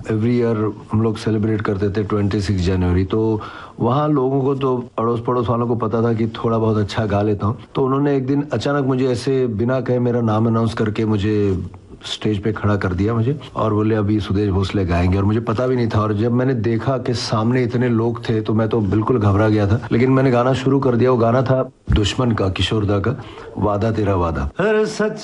Every year हम लोग celebrate करते थे 26 जनवरी। तो वहाँ लोगों को तो अड़ोस पड़ोस वालों को पता था कि थोड़ा बहुत अच्छा गा लेता हूँ। तो उन्होंने एक दिन अचानक मुझे ऐसे बिना कहे मेरा नाम अनाउंस करके मुझे स्टेज पे खड़ा कर दिया मुझे, और बोले अभी सुदेश भोसले गाएंगे। और मुझे पता भी नहीं था, और जब मैंने देखा कि सामने इतने लोग थे तो मैं तो बिल्कुल घबरा गया था। लेकिन मैंने गाना शुरू कर दिया। वो गाना था दुश्मन का, किशोर दा का, वादा तेरा वादा। हर सच